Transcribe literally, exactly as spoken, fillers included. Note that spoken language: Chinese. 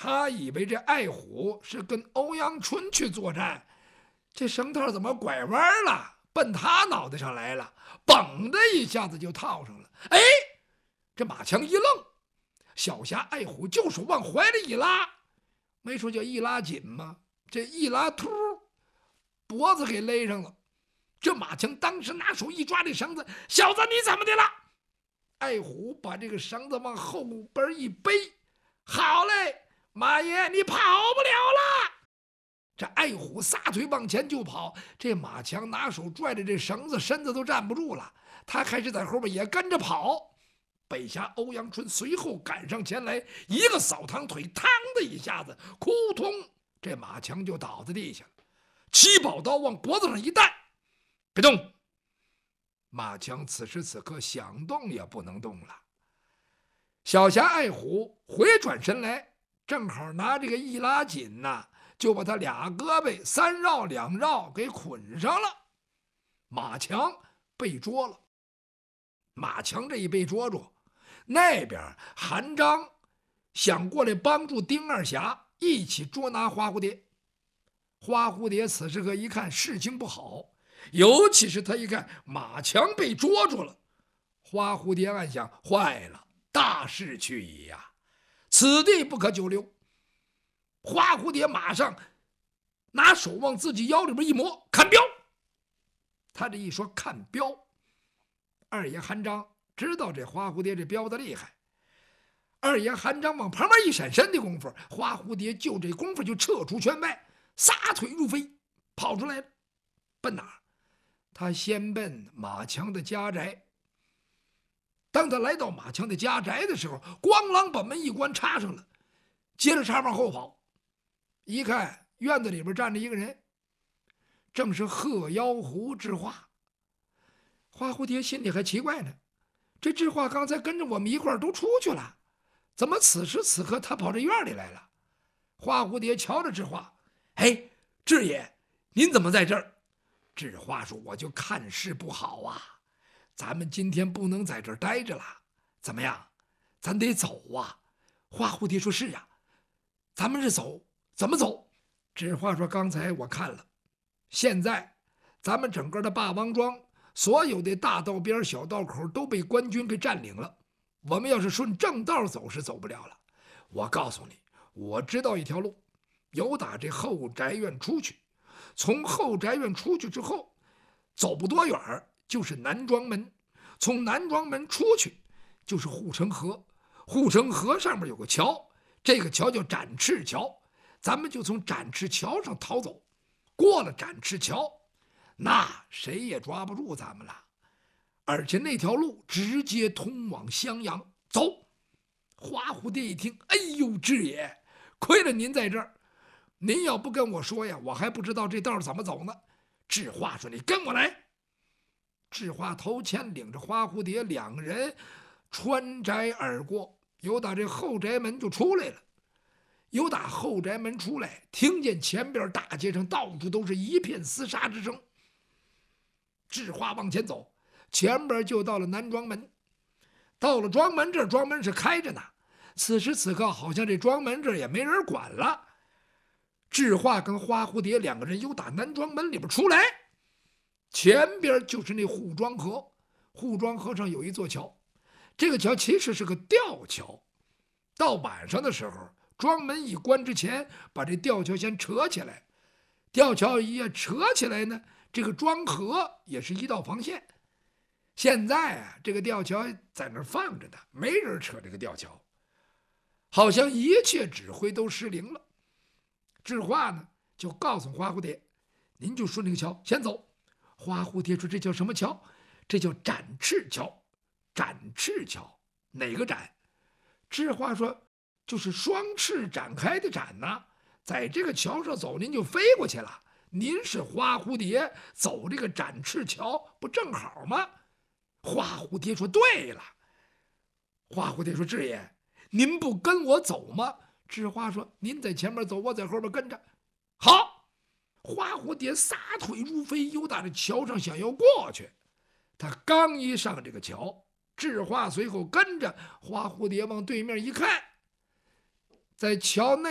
他以为这爱虎是跟欧阳春去作战，这绳套怎么拐弯了，奔他脑袋上来了，嘣的一下子就套上了。哎，这马强一愣，小侠爱虎就手往怀里一拉，没说叫一拉紧吗？这一拉突，脖子给勒上了。这马强当时拿手一抓这绳子，小子你怎么的了？爱虎把这个绳子往后边一背，好嘞，马爷你跑不了了。这爱虎撒腿往前就跑，这马强拿手拽着这绳子，身子都站不住了，他还是在后边也跟着跑。北侠欧阳春随后赶上前来，一个扫堂腿，嘡的一下子，扑通，这马强就倒在地下了。七宝刀往脖子上一戴，别动！马强此时此刻想动也不能动了。小侠爱虎回转身来，正好拿这个一拉紧呐、啊，就把他俩胳膊三绕两绕给捆上了。马强被捉了。马强这一被捉住，那边韩章想过来帮助丁二侠一起捉拿花蝴蝶。花蝴蝶此时可一看事情不好，尤其是他一看马强被捉住了，花蝴蝶暗想：坏了，大势去矣呀，此地不可久留。花蝴蝶马上拿手往自己腰里边一摸，看镖。他这一说看镖，二爷韩章知道这花蝴蝶这镖的厉害。二爷韩章往旁边一闪身的功夫，花蝴蝶就这功夫就撤出圈外，撒腿入飞，跑出来了。奔哪儿？他先奔马强的家宅。当他来到马强的家宅的时候，咣啷把门一关，插上了，接着插往后跑。一看院子里边站着一个人，正是鹤妖狐智化。花蝴蝶心里还奇怪呢，这智化刚才跟着我们一块儿都出去了，怎么此时此刻他跑这院里来了？花蝴蝶瞧着智化，哎，智爷您怎么在这儿？智化说：我就看事不好啊，咱们今天不能在这儿待着了，怎么样，咱得走啊。花蝴蝶说：是啊，咱们是走，怎么走？智化说：刚才我看了，现在咱们整个的霸王庄所有的大道边小道口都被官军给占领了，我们要是顺正道走是走不了了。我告诉你，我知道一条路，由打这后宅院出去，从后宅院出去之后走不多远就是南庄门，从南庄门出去就是护城河，护城河上面有个桥，这个桥叫展翅桥，咱们就从展翅桥上逃走，过了展翅桥，那谁也抓不住咱们了，而且那条路直接通往襄阳。走！花蝴蝶一听，哎呦，智爷，亏了您在这儿，您要不跟我说呀，我还不知道这道怎么走呢。智化说：你跟我来。智化头前领着花蝴蝶两个人穿宅而过，由打这后宅门就出来了。由打后宅门出来，听见前边大街上到处都是一片厮杀之声。智化往前走，前边就到了南庄门。到了庄门这儿，庄门是开着呢，此时此刻好像这庄门这儿也没人管了。智化跟花蝴蝶两个人由打南庄门里边出来，前边就是那护庄河，护庄河上有一座桥，这个桥其实是个吊桥。到晚上的时候，庄门一关之前，把这吊桥先扯起来，吊桥一扯起来呢，这个庄河也是一道防线。现在啊，这个吊桥在那儿放着呢，没人扯这个吊桥，好像一切指挥都失灵了。智化呢就告诉花蝴蝶：您就顺这个桥先走。花蝴蝶说：这叫什么桥？这叫展翅桥。展翅桥哪个展？智化说：就是双翅展开的展呐、啊，在这个桥上走，您就飞过去了。您是花蝴蝶，走这个展翅桥不正好吗？花蝴蝶说：对了。花蝴蝶说：智爷，您不跟我走吗？智化说：您在前面走，我在后边跟着。好，花蝴蝶撒腿如飞，由打这桥上想要过去。他刚一上这个桥，智化随后跟着花蝴蝶往对面一看，在桥内